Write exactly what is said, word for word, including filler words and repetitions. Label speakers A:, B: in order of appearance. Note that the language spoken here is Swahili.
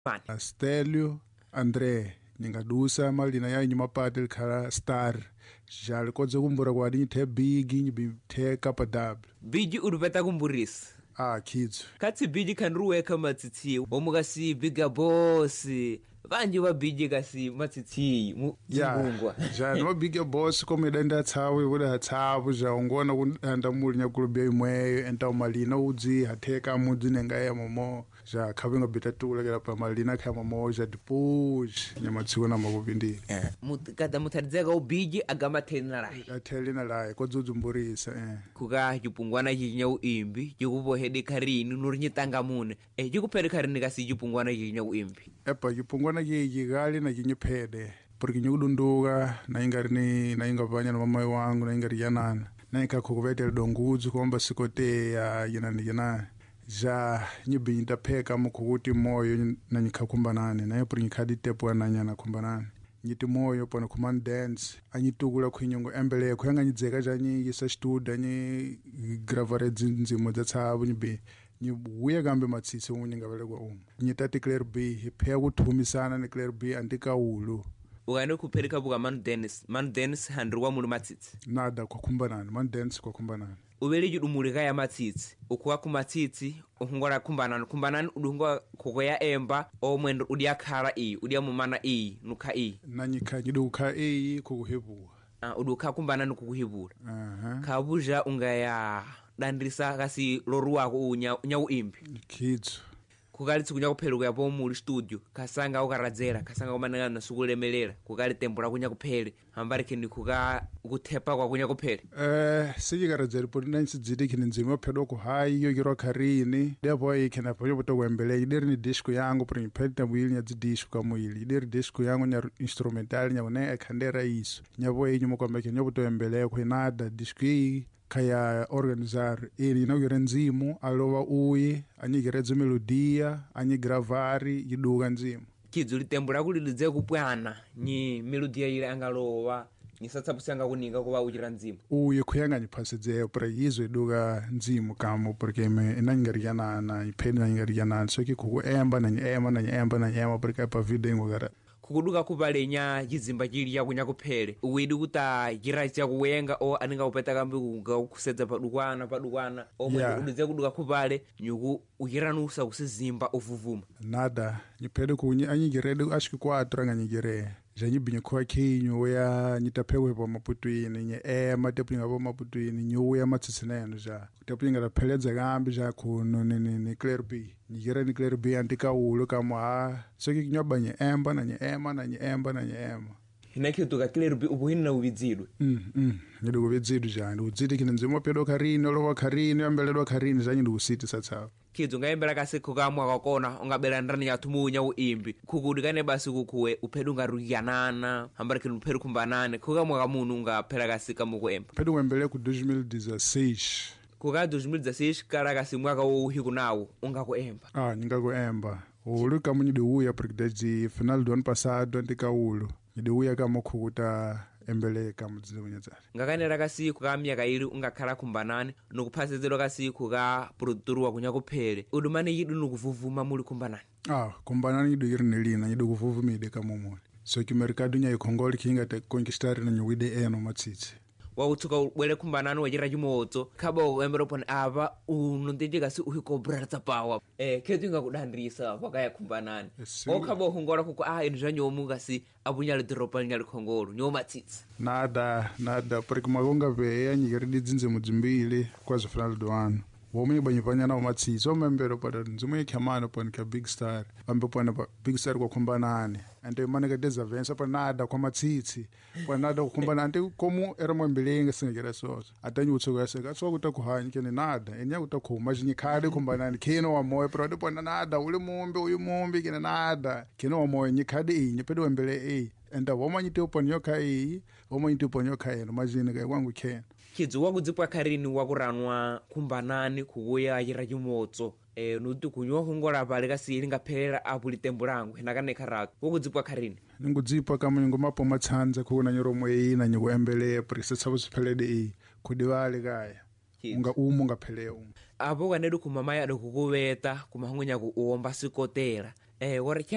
A: fani
B: Stelio Andre ningadusa malina ya nyuma patel kara star jali kodze kumbura kwa dini te big nyi te kapa double
A: biji urubeta kumburisa
B: ah kids
A: kati biji kanruwe kama titi omugasi biga boss vanji wa biji kasi matiti mu zingungwa
B: ja no biga boss kome danda tsawe wada tsabu ja ungona kunda mulinya kulubye imwe enta malina udzi hateka mudzi nenga momo ja khabenga bitatula kala pa malina kama moja dipuj nyamatsiwa na makubindiri
A: eh mutkada mutadzeka ubiji agama tena lai
B: athelina lai kodzuzumburisa eh
A: kuka jipungwana jinya uimbi jikubohede karini nurinyitanga mune eh jikupere karini kasi jipungwana jinya uimbi
B: epa jipungwana jigali na jinyiphede porque nyudunduka na ingari ni na ingavanya na mama wangu na ingari yanana na ikakhuvetela donguzu komba sikote ya yinani yana ja nyibinda pheka mukhuti moyo na nyikhakumbanani na yepuri nyikhadi tepo na nyana kumbanani nyiti moyo pona command dance anyitukula khwinyongo embele khuyanga nyidzeka janyi yisa studio nyi gravare dzindzimo dzatsavo nyibe nyibuya kambe matsitsi unye ngavelekwa uma nyitati Claire B hipheka kuthumisana ne Claire B andika ulu
A: ukane kuphereka buka man dance man dance handruwa mulu matsitsi
B: nada kwa kumbanani man dance kwa kumbanani
A: ubele jidumulika ya matsitsi ukuwa kumatsitsi uhungora kumbanani kumbanani udungo kukoya emba omwendo udia khara i udia mumana i nukha i
B: nanyikha nyiduka i kukuhebua
A: ah uduka kumbanani kukuhebula
B: aha
A: kabuja ungaya dandrisa kasi loru wako unya nya uimbi
B: kids
A: kukalitsi kunya kupheluka yapo mu studio kasanga ukaradzera kasanga kumanana nasukulemelela kukali tembura kunya kuphele hambari kini kuka ukuthepa kwa kunya kuphele
B: eh sijikaradzera poti nansi dzidi kini nzima phedwa ku hayi yo kiro kharini depo ikena pho yobuto kwembele ideri ni disco yangu pori pheta mwili nya disco kamuili ideri disco yangu nya instrumental nya one ekhandera iso nyabo yenyu mokwambeke nyobuto embele ku nada disco kaya organizar ili inaugura nzimu alowa uyi anyigeredza melodia anyigravari yiduka nzimu
A: kidzuli tembura kulidze kupwana ni melodia ile angalowa nisatsapusenga kuninga kuba uchira nzimu
B: uyi khuyanga nyiphasedzeo pra yizo yiduka nzimu kamo porque me inangariyana na ipheni nangariyana so ki ku emba na nyema na nyemba na nyema porque pa video ngora
A: kukuduka kubalenya jizimba jili ya kunya kuphele uwidi kuta jiraitya kuwenga o aninga upeta kambi kukusedza padukwana padukwana omwe yeah. Udize kuduka kubale nyuku ukiranusa kusizimba ovuvuma
B: nada nyiphede kunyi anyigirede ashiki kwathu nganyigire janyibinye kwa kinyo ya nyitapewe pa maputwini nye ema teplinga pa maputwini nyu ya matsitsineno ja teplinga la pheledza kambi ja kuno ni ni Claire B nyigire ni Claire B antika ulo kama soki kinyoba nye emba na nye ema na nye emba na nye ema
A: hinakituka Claire B ubuhinna ubidzidwe
B: mm mm nyidu ubidzidwe ja ndu udzidi kinenzimo pedo karini olo karini ambelelwa karini ja nyidu usiti satsa
A: kidzo ngaembera kaseko kamwa kakona ungabela ndani ya tumunya uimbi kukudikane basi kukuwe uphedu ngaruyanana hambara kinu uphedu kumbanane kukamwa kamunhu ungaphera kasika mukuemba
B: pedu ngembele ku dois mil e dezesseis
A: kuka dois mil e dezesseis kara kasi mwaka uhiku nawo ungakuemba
B: ah ningakuemba ulu kamunyidu uya porque final do ano passado andika ulo nyidu uya kamukhuta embele kamudzinyadzari
A: ngakanera kasiku ka myaka ili ungakhala kumbanani nokuphasezedwa kasiku ka produtor wa kunya kuphele udumane yidu nokuvuvuma muli kumbanani
B: ah kumbanani yidu yiri nelina yidu kuvuvumide kamomoli so ki mercado nya ikhongoli kinga te conquistar na nyuide eno matsitsi
A: wa utsuka ubwele kumbanani wajira chimotso khaba uembero pone ava unondije kasi uhikobra tsapawa eh ketu ingakudandrisa wakaya kumbanani okhaba uhungora kuko ah indja nyomu kasi abunyale dropa nyale khongolo nyoma tsitsi
B: nada nada porque magonga ve anyigere dzinze mudzimbili kwazo final do ano womi banyipanya na matsitsi omembero pada nzimwe khamana pone ka big star ambe pone big star kwa kumbanani ante maneka desavensa pa nada kwa matsitsi kwa nada kukumbana ante komu era mwembelenga singera soso atanyi utsoka seka so kuta kuhanya kene nada enya kuta khuma jinyi khade kumbanani keno wa moyo pro pona nada ule mumbe uyu mumbe kene nada keno wa moyo nyikhade inye pedo wembele e enda womanyite uponyo kai womanyite uponyo kai no majini kai kwangu kena
A: kidzo wakudzipwa karini wakuranwa kumbanani kukuya yira chimotso eh nuti kunywa hungora pale kasi lingaphelera apu litembulangu hinakane kharaka wokudzipwa karini
B: ningudzipwa kama ngomapo matsanza kuona nyoromo ina nyikuembele prisesa busiphelede e kudivale kaya unga umu ngapheleo apo
A: kanedu kumamaya dokukuveta kumahungunya kuomba sikotera eh wore